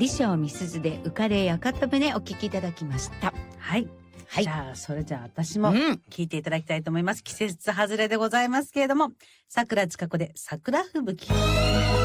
李承美鈴で浮かれ屋形船お聞きいただきました。 はい。 はい。 じゃあ、それじゃあ私も聞いていただきたいと思います。季節外れでございますけれども、桜近くで桜吹雪。